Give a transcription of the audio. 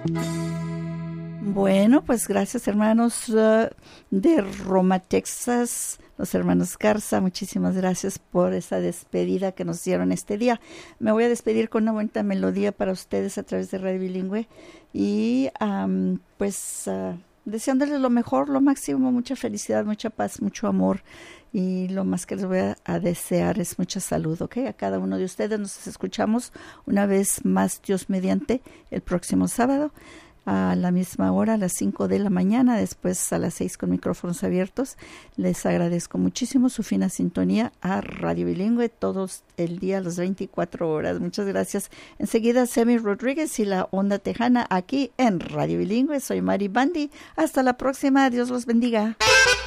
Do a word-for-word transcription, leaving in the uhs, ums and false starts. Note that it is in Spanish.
Bueno, pues gracias hermanos uh, de Roma, Texas, los hermanos Garza, muchísimas gracias por esa despedida que nos dieron este día. Me voy a despedir con una bonita melodía para ustedes a través de Radio Bilingüe y um, pues uh, deseándoles lo mejor, lo máximo, mucha felicidad, mucha paz, mucho amor. Y lo más que les voy a, a desear es mucha salud, ¿ok? A cada uno de ustedes nos escuchamos una vez más, Dios mediante, el próximo sábado a la misma hora, a las cinco de la mañana, después a las seis con micrófonos abiertos. Les agradezco muchísimo su fina sintonía a Radio Bilingüe todos el día, las veinticuatro horas. Muchas gracias. Enseguida, Semi Rodríguez y la Onda Tejana aquí en Radio Bilingüe. Soy Mari Bandi. Hasta la próxima. Dios los bendiga.